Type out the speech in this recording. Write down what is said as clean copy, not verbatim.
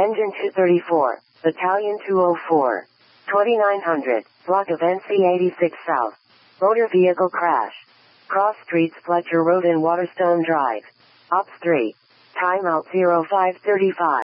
Engine 234, Battalion 204. 2900, block of NC-86 South. Motor vehicle crash. Cross streets Fletcher Road and Waterstone Drive. Ops 3. Timeout 0535.